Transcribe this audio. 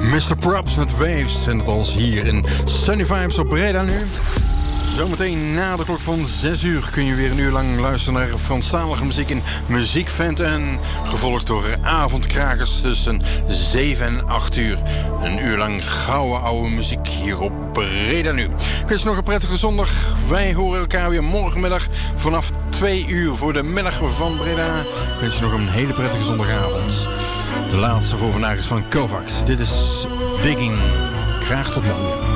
Mr. Props met Waves. En dat als hier in Sunny Vibes op Breda nu. Zometeen na de klok van 6 uur kun je weer een uur lang luisteren naar Franstalige muziek in Muziekvent. En gevolgd door avondkrakers tussen 7 en 8 uur. Een uur lang gouden oude muziek hier op Breda nu. Ik wens je nog een prettige zondag. Wij horen elkaar weer morgenmiddag vanaf 2 uur voor de middag van Breda. Ik wens je nog een hele prettige zondagavond. De laatste voor vandaag is van Kovacs. Dit is Digging. Graag tot morgen.